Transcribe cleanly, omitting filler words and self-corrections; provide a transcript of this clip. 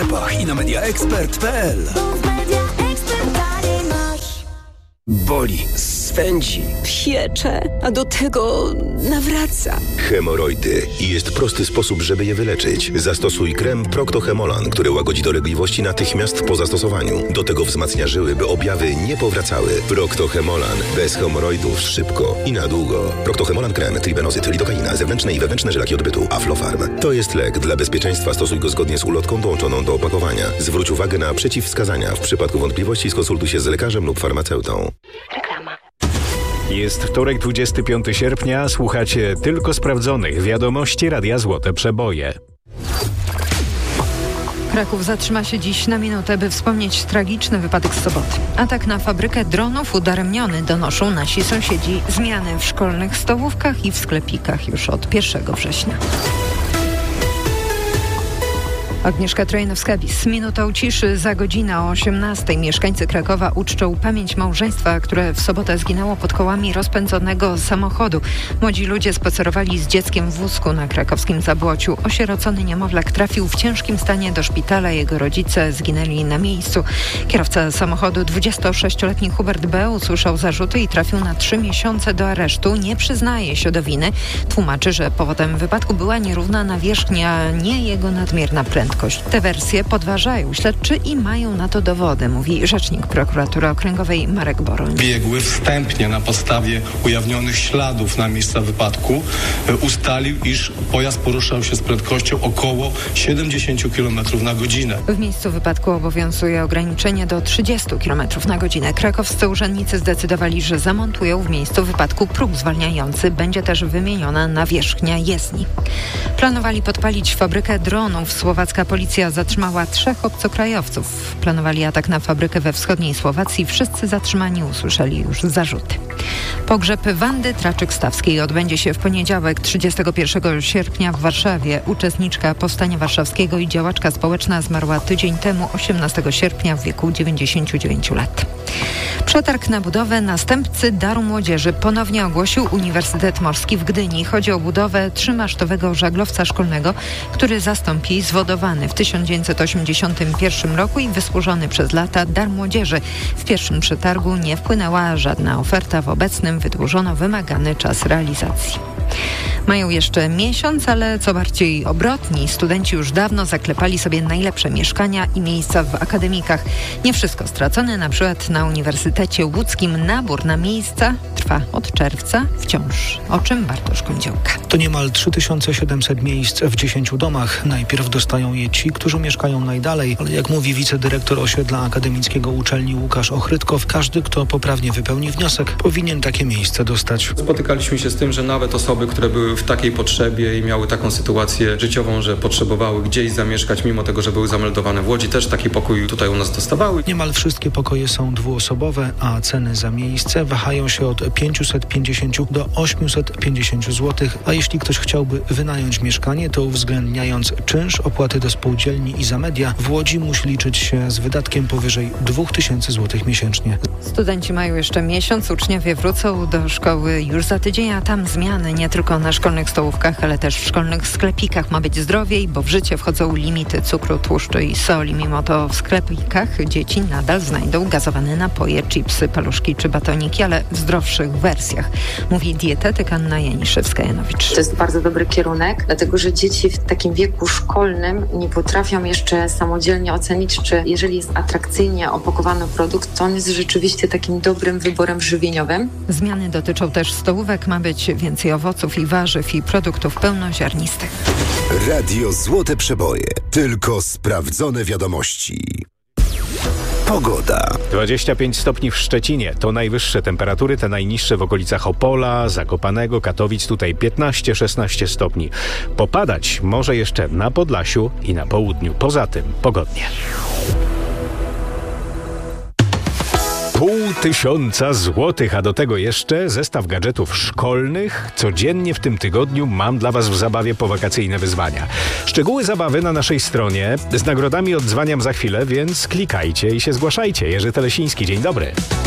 sklepach i na mediaexpert.pl. Boli, swędzi, piecze, a do tego nawraca. Hemoroidy. I jest prosty sposób, żeby je wyleczyć. Zastosuj krem Procto-Hemolan, który łagodzi dolegliwości natychmiast po zastosowaniu. Do tego wzmacnia żyły, by objawy nie powracały. Procto-Hemolan. Bez hemoroidów szybko i na długo. Procto-Hemolan krem, tribenozyt, lidokaina, zewnętrzne i wewnętrzne żylaki odbytu, Aflofarm. To jest lek. Dla bezpieczeństwa stosuj go zgodnie z ulotką dołączoną do opakowania. Zwróć uwagę na przeciwwskazania. W przypadku wątpliwości skonsultuj się z lekarzem lub farmaceutą. Reklama. Jest wtorek, 25 sierpnia. Słuchacie tylko sprawdzonych wiadomości Radia Złote Przeboje. Kraków zatrzyma się dziś na minutę, by wspomnieć tragiczny wypadek z soboty. Atak na fabrykę dronów udaremniony, donoszą nasi sąsiedzi. Zmiany w szkolnych stołówkach i w sklepikach już od 1 września. Agnieszka Trojnowska-Bis. Minutą ciszy za godzinę o 18:00 mieszkańcy Krakowa uczczą pamięć małżeństwa, które w sobotę zginęło pod kołami rozpędzonego samochodu. Młodzi ludzie spacerowali z dzieckiem w wózku na krakowskim Zabłociu. Osierocony niemowlak trafił w ciężkim stanie do szpitala. Jego rodzice zginęli na miejscu. Kierowca samochodu, 26-letni Hubert B., usłyszał zarzuty i trafił na 3 miesiące do aresztu. Nie przyznaje się do winy. Tłumaczy, że powodem wypadku była nierówna nawierzchnia, nie jego nadmierna prędkość. Te wersje podważają śledczy i mają na to dowody, mówi rzecznik prokuratury okręgowej Marek Boroń. Biegły wstępnie na podstawie ujawnionych śladów na miejsca wypadku ustalił, iż pojazd poruszał się z prędkością około 70 km na godzinę. W miejscu wypadku obowiązuje ograniczenie do 30 km na godzinę. Krakowscy urzędnicy zdecydowali, że zamontują w miejscu wypadku próg zwalniający. Będzie też wymieniona nawierzchnia jezdni. Planowali podpalić fabrykę dronów. Słowacka policja zatrzymała 3 obcokrajowców. Planowali atak na fabrykę we wschodniej Słowacji. Wszyscy zatrzymani usłyszeli już zarzuty. Pogrzeb Wandy Traczyk-Stawskiej odbędzie się w poniedziałek, 31 sierpnia w Warszawie. Uczestniczka Powstania Warszawskiego i działaczka społeczna zmarła tydzień temu, 18 sierpnia w wieku 99 lat. Przetarg na budowę następcy Daru Młodzieży ponownie ogłosił Uniwersytet Morski w Gdyni. Chodzi o budowę 3-masztowego żaglowca szkolnego, który zastąpi zwodowany w 1981 roku i wysłużony przez lata Dar Młodzieży. W pierwszym przetargu nie wpłynęła żadna oferta. W obecnym wydłużono wymagany czas realizacji. Mają jeszcze miesiąc, ale co bardziej obrotni, studenci już dawno zaklepali sobie najlepsze mieszkania i miejsca w akademikach. Nie wszystko stracone, na przykład na Uniwersytecie Łódzkim nabór na miejsca trwa od czerwca wciąż. O czym Bartosz Kądziołka? To niemal 3700 miejsc w 10 domach. Najpierw dostają je ci, którzy mieszkają najdalej, ale jak mówi wicedyrektor osiedla akademickiego uczelni Łukasz Ochrytkow, każdy, kto poprawnie wypełni wniosek, powinien takie miejsce dostać. Spotykaliśmy się z tym, że nawet osoby, które były w takiej potrzebie i miały taką sytuację życiową, że potrzebowały gdzieś zamieszkać, mimo tego, że były zameldowane w Łodzi, też taki pokój tutaj u nas dostawały. Niemal wszystkie pokoje są dwuosobowe, a ceny za miejsce wahają się od 550 do 850 zł, a jeśli ktoś chciałby wynająć mieszkanie, to uwzględniając czynsz, opłaty do spółdzielni i za media, w Łodzi musi liczyć się z wydatkiem powyżej 2000 zł miesięcznie. Studenci mają jeszcze miesiąc, uczniowie wrócą do szkoły już za tydzień, a tam zmiany nie tylko na szkolnych stołówkach, ale też w szkolnych sklepikach. Ma być zdrowiej, bo w życie wchodzą limity cukru, tłuszczu i soli. Mimo to w sklepikach dzieci nadal znajdą gazowane napoje, chipsy, paluszki czy batoniki, ale w zdrowszych wersjach, mówi dietetyk Anna Janiszewska-Janowicz. To jest bardzo dobry kierunek, dlatego że dzieci w takim wieku szkolnym nie potrafią jeszcze samodzielnie ocenić, czy jeżeli jest atrakcyjnie opakowany produkt, to on jest rzeczywiście takim dobrym wyborem żywieniowym. Zmiany dotyczą też stołówek. Ma być więcej owoców i warzyw i produktów pełnoziarnistych. Radio Złote Przeboje. Tylko sprawdzone wiadomości. Pogoda. 25 stopni w Szczecinie to najwyższe temperatury, te najniższe w okolicach Opola, Zakopanego, Katowic, tutaj 15-16 stopni. Popadać może jeszcze na Podlasiu i na południu. Poza tym pogodnie. 500 złotych, a do tego jeszcze zestaw gadżetów szkolnych. Codziennie w tym tygodniu mam dla Was w zabawie powakacyjne wyzwania. Szczegóły zabawy na naszej stronie. Z nagrodami odzwaniam za chwilę, więc klikajcie i się zgłaszajcie. Jerzy Telesiński, dzień dobry.